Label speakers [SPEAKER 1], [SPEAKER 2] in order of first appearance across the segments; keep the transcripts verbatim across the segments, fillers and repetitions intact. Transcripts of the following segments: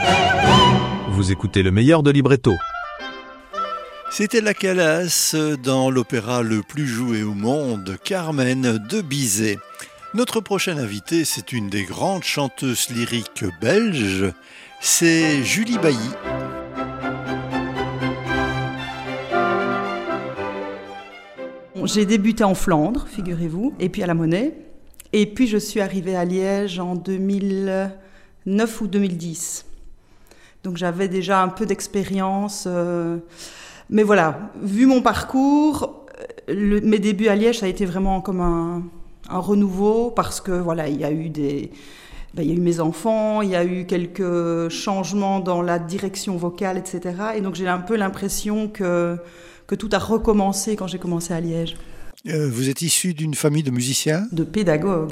[SPEAKER 1] Vous écoutez le meilleur de Libretto.
[SPEAKER 2] C'était la Calas dans l'opéra le plus joué au monde, Carmen de Bizet. Notre prochaine invitée, c'est une des grandes chanteuses lyriques belges, c'est Julie Bailly.
[SPEAKER 3] J'ai débuté en Flandre, figurez-vous, et puis à la Monnaie. Et puis je suis arrivée à Liège en deux mille neuf ou deux mille dix. Donc j'avais déjà un peu d'expérience. Euh, mais voilà, vu mon parcours, le, mes débuts à Liège, ça a été vraiment comme un, un renouveau parce que voilà, il y a eu des, ben, il y a eu mes enfants, il y a eu quelques changements dans la direction vocale, et cetera. Et donc j'ai un peu l'impression que que tout a recommencé quand j'ai commencé à Liège.
[SPEAKER 2] Euh, vous êtes issu d'une famille de musiciens ?
[SPEAKER 3] De pédagogues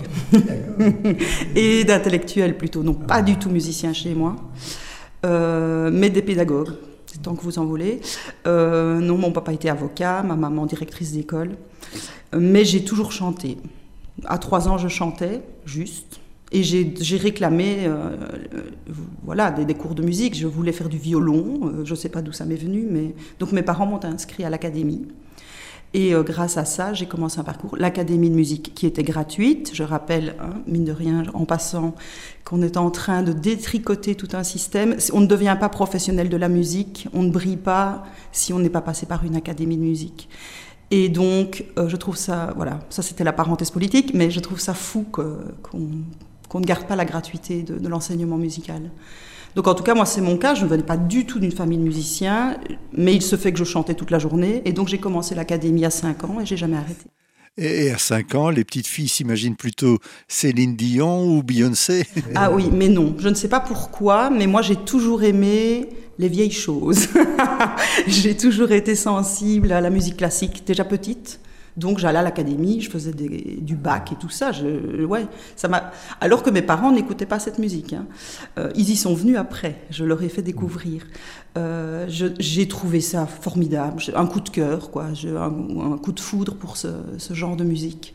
[SPEAKER 3] et d'intellectuels plutôt, non pas du tout musiciens chez moi. Euh, mais des pédagogues, tant que vous en voulez. Euh, non, mon papa était avocat, ma maman directrice d'école. Mais j'ai toujours chanté. À trois ans, je chantais, juste. Et j'ai, j'ai réclamé euh, euh, voilà, des, des cours de musique. Je voulais faire du violon. Euh, je ne sais pas d'où ça m'est venu. Mais... Donc mes parents m'ont inscrit à l'académie. Et euh, grâce à ça, j'ai commencé un parcours, l'académie de musique, qui était gratuite. Je rappelle, hein, mine de rien, en passant, qu'on est en train de détricoter tout un système. On ne devient pas professionnel de la musique, on ne brille pas si on n'est pas passé par une académie de musique. Et donc, euh, je trouve ça, voilà, ça c'était la parenthèse politique, mais je trouve ça fou que, qu'on, qu'on ne garde pas la gratuité de, de l'enseignement musical. Donc en tout cas, moi c'est mon cas, je ne venais pas du tout d'une famille de musiciens, mais il se fait que je chantais toute la journée, et donc j'ai commencé l'académie à cinq ans et j'ai jamais arrêté.
[SPEAKER 2] Et à cinq ans, les petites filles s'imaginent plutôt Céline Dion ou Beyoncé ?
[SPEAKER 3] Ah oui, mais non, je ne sais pas pourquoi, mais moi j'ai toujours aimé les vieilles choses. J'ai toujours été sensible à la musique classique, déjà petite. Donc j'allais à l'académie, je faisais des, du bac et tout ça. Je, ouais, ça m'a... Alors que mes parents n'écoutaient pas cette musique. Hein. Euh, ils y sont venus après, je leur ai fait découvrir. Euh, je, j'ai trouvé ça formidable, un coup de cœur, quoi. Je, un, un coup de foudre pour ce, ce genre de musique.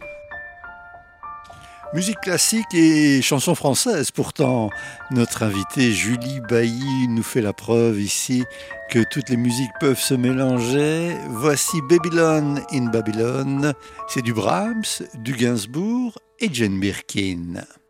[SPEAKER 2] Musique classique et chansons françaises. Pourtant, notre invitée Julie Bailly nous fait la preuve ici que toutes les musiques peuvent se mélanger. Voici Babylon in Babylon. C'est du Brahms, du Gainsbourg et Jane Birkin.